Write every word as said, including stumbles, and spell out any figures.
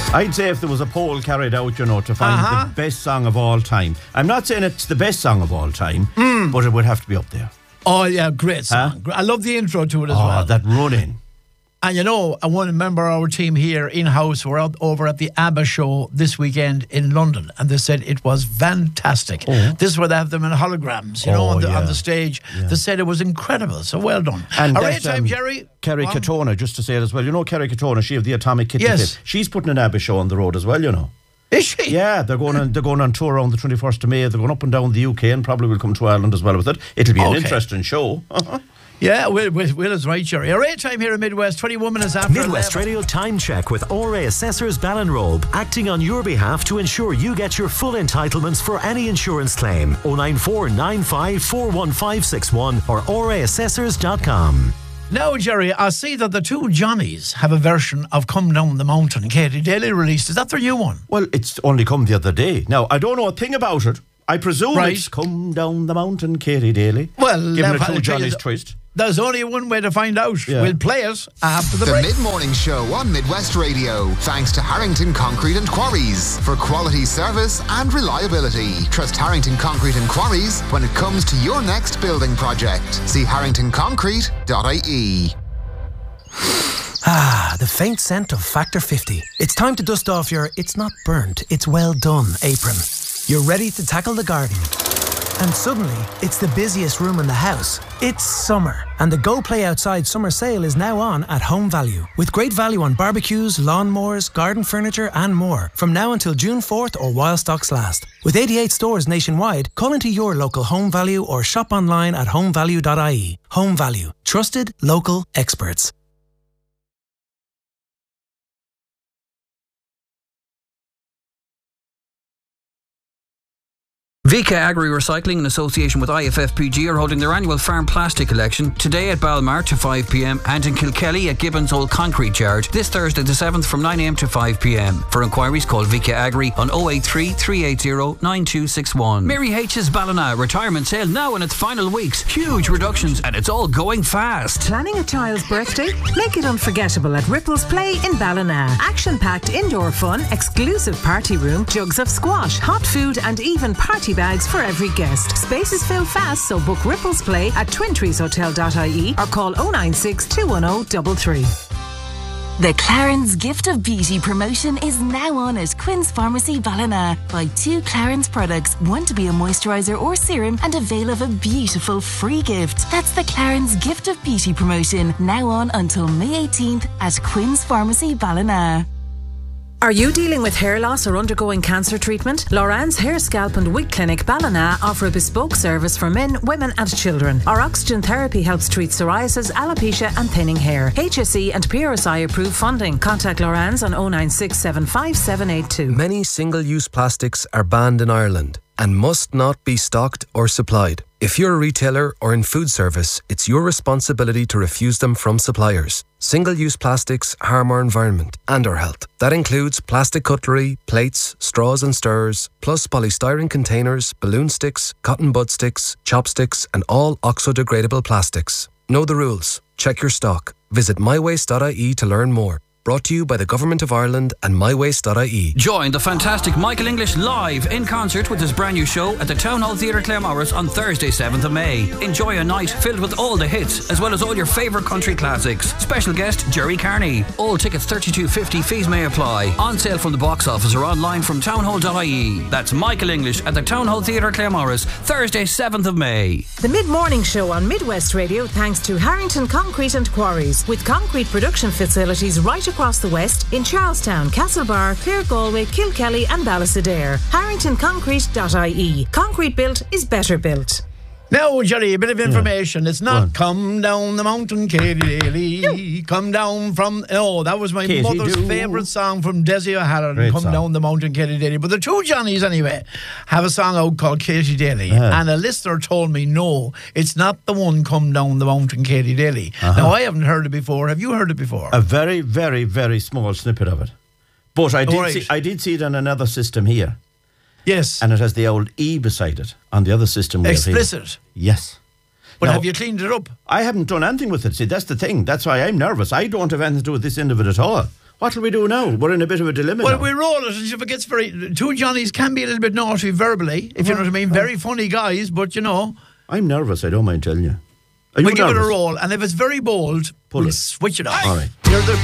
I'd say if there was a poll carried out, you know, to find uh-huh. the best song of all time. I'm not saying it's the best song of all time, mm. but it would have to be up there. Oh, yeah, great song. Huh? I love the intro to it as oh, well. Oh, that run-in. And you know, I want to remember our team here in-house. We're out over at the ABBA show this weekend in London, and they said it was fantastic. Oh. This is where they have them in holograms, you oh, know, on the, yeah. on the stage. Yeah. They said it was incredible, so well done. And All right, time, um, Jerry. Kerry um, Katona, just to say it as well. You know Kerry Katona, she of the Atomic Kitten yes. Kit. She's putting an ABBA show on the road as well, you know. Is she? Yeah, they're going on. They're going on tour on the twenty-first of May. They're going up and down the U K and probably will come to Ireland as well with it. It'll be okay. an interesting show. Yeah, Will, Will, Will is right, Jerry. All right, time here in Midwest, twenty-one minutes after Midwest eleven. Radio Time Check with O R A Assessors Ballinrobe, acting on your behalf to ensure you get your full entitlements for any insurance claim. oh nine four nine five four one five six one or O R A assessors dot com. Now, Jerry, I see that the two Johnnies have a version of Come Down the Mountain. Katie Daly released. Is that their new one? Well, it's only come the other day. Now, I don't know a thing about it. I presume right. it's Come Down the Mountain, Katie Daly. Well, giving it two Johnnies twist. There's only one way to find out. Yeah. We'll play it after the, the break. The Mid-Morning Show on Midwest Radio. Thanks to Harrington Concrete and Quarries. For quality service and reliability. Trust Harrington Concrete and Quarries when it comes to your next building project. See harrington concrete dot I E. Ah, the faint scent of Factor fifty. It's time to dust off your it's not burnt, it's well done apron. You're ready to tackle the garden. And suddenly, it's the busiest room in the house. It's summer. And the Go Play Outside summer sale is now on at Home Value. With great value on barbecues, lawnmowers, garden furniture and more. From now until June fourth or while stocks last. With eighty-eight stores nationwide, call into your local Home Value or shop online at home value dot I E. Home Value. Trusted, local experts. Vika Agri Recycling in association with I F F P G are holding their annual farm plastic collection today at Balmar to five p m and in Kilkelly at Gibbons Old Concrete Yard this Thursday the seventh from nine a m to five p m. For inquiries call Vika Agri on oh eight three, three eight zero, nine two six one. Mary H's Ballina retirement sale now in its final weeks. Huge reductions and it's all going fast. Planning a child's birthday? Make it unforgettable at Ripples Play in Ballina. Action-packed indoor fun, exclusive party room, jugs of squash, hot food and even party bags for every guest. Spaces fill fast, so book Ripples Play at twin trees hotel dot I E or call oh nine six, two one oh, three three. The Clarins Gift of Beauty promotion is now on at Quinn's Pharmacy Ballina. Buy two Clarins products, one to be a moisturiser or serum and avail of a beautiful free gift. That's the Clarins Gift of Beauty promotion, now on until May eighteenth at Quinn's Pharmacy Ballina. Are you dealing with hair loss or undergoing cancer treatment? Loran's Hair, Scalp and Wig Clinic Ballina offer a bespoke service for men, women and children. Our oxygen therapy helps treat psoriasis, alopecia and thinning hair. H S E and P R S I approved funding. Contact Loran's on oh nine six, seven five seven eight two. Many single-use plastics are banned in Ireland and must not be stocked or supplied. If you're a retailer or in food service, it's your responsibility to refuse them from suppliers. Single-use plastics harm our environment and our health. That includes plastic cutlery, plates, straws and stirrers, plus polystyrene containers, balloon sticks, cotton bud sticks, chopsticks and all oxo-degradable plastics. Know the rules. Check your stock. Visit my waste dot I E to learn more. Brought to you by the Government of Ireland and my waste dot I E. Join the fantastic Michael English live in concert with his brand new show at the Town Hall Theatre Claremorris on Thursday seventh of May. Enjoy a night filled with all the hits as well as all your favourite country classics. Special guest Jerry Carney. All tickets thirty-two fifty, fees may apply. On sale from the box office or online from town hall dot I E. That's Michael English at the Town Hall Theatre Claremorris Thursday seventh of May. The Mid-Morning Show on Midwest Radio thanks to Harrington Concrete and Quarries with concrete production facilities right across the west in Charlestown, Castlebar, Clare Galway, Kilkelly and Ballysadair. harrington concrete dot I E. Concrete built is better built. Now, Jerry, a bit of information. Yeah. It's not come down the mountain, Katie Daly. No. Come down from... Oh, that was my Katie mother's do. favourite song from Desi O'Halloran. Great Come song. Down the Mountain, Katie Daly. But the two Johnnies, anyway, have a song out called Katie Daly. Yeah. And a listener told me, no, it's not the one Come Down the Mountain, Katie Daly. Uh-huh. Now, I haven't heard it before. Have you heard it before? A very, very, very small snippet of it. But I did, right. see, I did see it on another system here. Yes. And it has the old E beside it on the other system. Explicit? Yes. But now, have you cleaned it up? I haven't done anything with it. See, that's the thing. That's why I'm nervous. I don't have anything to do with this end of it at all. What will we do now? We're in a bit of a dilemma Well, now. we roll it, and if it gets very... Two Johnnies can be a little bit naughty verbally, if you know what I mean. Very funny guys, but, you know... I'm nervous, I don't mind telling you. Are you we give nervous? it a roll, and if it's very bold, Pull we'll it. switch it off. All right. You're the